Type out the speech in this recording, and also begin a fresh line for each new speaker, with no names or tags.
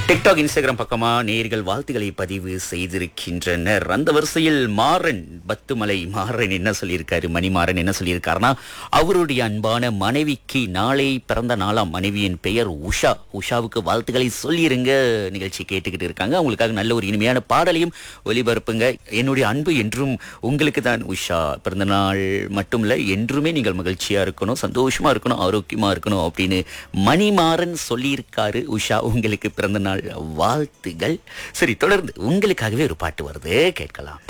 TikTok Instagram பக்கமா நேயர்கள் வாழ்த்துக்களை பதிவு செய்திருக்கின்றனர். அந்த வரிசையில் மாறன் பத்துமலை மாறன் என்ன சொல்லியிருக்காரு, மணிமாறன் என்ன சொல்லியிருக்காருன்னா, அவருடைய அன்பான மனைவிக்கு நாளை பிறந்த நாளாம். மனைவியின் பெயர் உஷா. உஷாவுக்கு வாழ்த்துக்களை சொல்லிருங்க. நிகழ்ச்சி கேட்டுக்கிட்டு இருக்காங்க. அவங்களுக்காக நல்ல ஒரு இனிமையான பாடலையும் ஒலிபரப்புங்க. என்னுடைய அன்பு என்றும் உங்களுக்கு தான் உஷா. பிறந்த நாள் மட்டும் இல்ல, என்றுமே நீங்கள் மகிழ்ச்சியா இருக்கணும், சந்தோஷமா இருக்கணும், ஆரோக்கியமா இருக்கணும் அப்படின்னு மணிமாறன் சொல்லியிருக்காரு. உஷா, உங்களுக்கு பிறந்த நாள் வாழ்த்துகள். சரி, தொடர்ந்து உங்களுக்காகவே ஒரு பாட்டு வருது, கேட்கலாம்.